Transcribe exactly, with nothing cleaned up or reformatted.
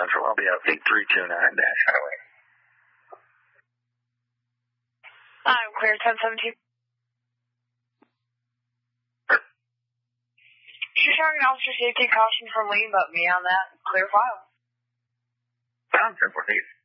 Central. I'll be out eight three two nine dash highway. I'm clear, ten seventeen. She's showing an officer safety caution from Lee, but me on that. Clear file. Sound ten fourteen.